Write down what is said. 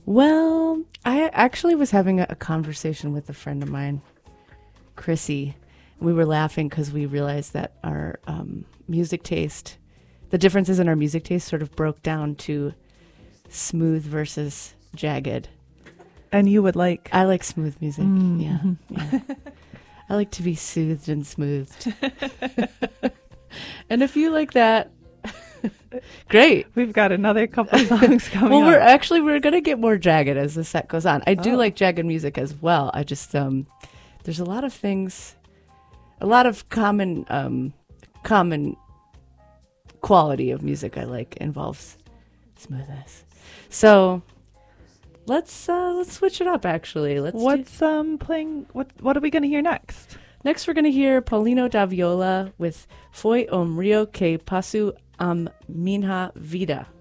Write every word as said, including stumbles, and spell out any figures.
Well, I actually was having a, a conversation with a friend of mine, Chrissy. We were laughing because we realized that our um, music taste, the differences in our music taste sort of broke down to smooth versus jagged. And you would like? I like smooth music. Mm. Yeah, yeah. I like to be soothed and smoothed. And if you like that, great. We've got another couple songs coming well, up. we're actually we're gonna get more jagged as the set goes on. I do Oh. like jagged music as well. I just um, there's a lot of things, a lot of common um, common quality of music I like involves smoothness. So let's uh, let's switch it up. Actually, let's. What's um playing? What What are we going to hear next? Next, we're going to hear Paulino da Viola with Foi um rio que passo am minha vida.